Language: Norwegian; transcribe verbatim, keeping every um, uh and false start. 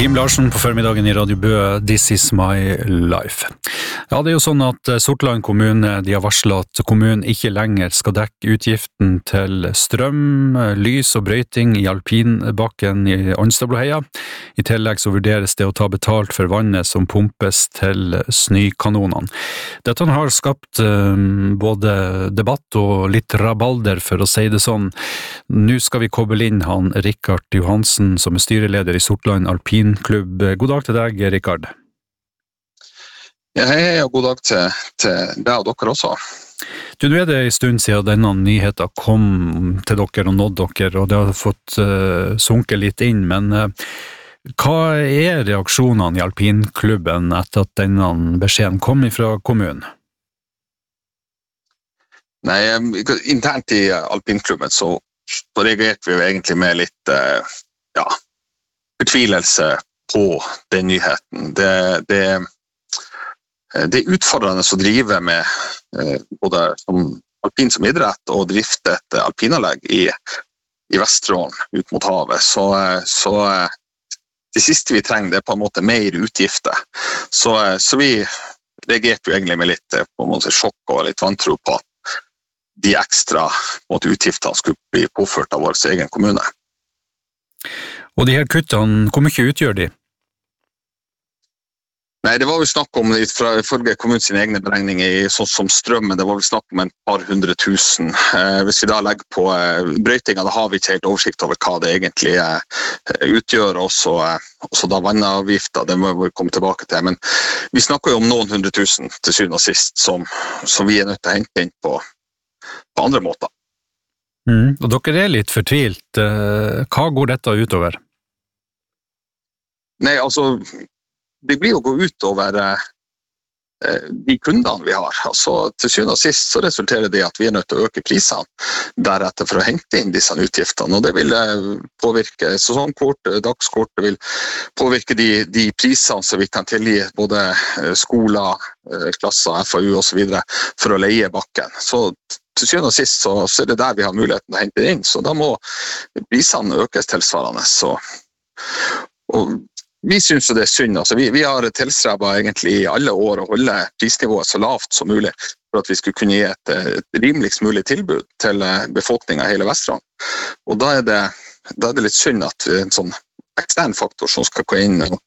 Kim Larsen på formiddagen i Radio Bø, This is my life. Ja, det er jo sånn at Sortland kommune, de har varslet at kommunen ikke lenger skal dekke utgiften til strøm, lys og brøyting i alpinbakken i Anstabloheia. I tillegg så vurderes det å ta betalt for vannet som pumpes til snøkanonene. Dette har skapt um, både debatt og litt rabalder, for å si det sånn. Nå skal vi koble inn han Rikard Johansen, som er styreleder i Sortland Alpinklubb. God dag til deg, Rikard. Ja, hei, hei, og god dag til, til deg og dere også. Du, nå er det en stund siden denne nyheten kom til dere og nådde dere, og det har fått uh, sunket litt inn, men uh, hva er reaksjonene i Alpinklubben etter at denne beskjeden kom fra kommunen? Nei, internt i Alpinklubben så reagerte vi egentlig med litt uh, ja, fortvilelse på den nyheten. Det, det Det er utfordrende å drive med eh, både som alpin som idrett og drifte et alpinanlegg i, i Vesterålen ut mot havet. Så, så det siste vi trenger det er på en måte mer utgifter. Så, så vi reagerte jo egentlig med litt på en måte sjokk og litt vantro på at de ekstra måte, utgiftene skulle bli påført av vår egen kommune. Og de her kuttene, hvor mye utgjør de? Nei, det var vel snakk om, fra ifølge kommunens egne beregninger, sånn som strømmen, det var vel snakk om en par hundre tusen. Eh, hvis vi da legger på eh, brøytinga, da har vi ikke helt oversikt over hva det egentlig eh, utgjør, og så eh, da vannavgifter, det må vi komme tilbake til. Men vi snakker jo om noen hundre tusen til syvende og sist, som, som vi er nødt til å hente inn på, på andre måter. Mm, og dere er litt fortvilt. Hva går dette utover? Nei, altså... Det blir å gå ut over eh, de kundene vi har. Altså, til syvende og sist så resulterer det at vi er nødt til å øke prisene deretter for å hente inn disse utgiftene. Og det vil påvirke sesongkort, dagskort, det vil påvirke de, de prisene som vi kan tilgi både skoler, klasser, F A U og så videre for å leie bakken. Så til syvende og sist så, så er det der vi har muligheten å hente inn. Så da må prisene økes tilsvarende. Så, og vi synes det er synd. Altså, vi, vi har tilstrebet egentlig i alle år å holde prisnivået så lavt som mulig for at vi skulle kunne gi et, et rimeligst mulig tilbud til befolkningen i hele Vesterålen. Og da er, det, da er det litt synd at vi er en sånn ekstern faktor som skal gå inn og,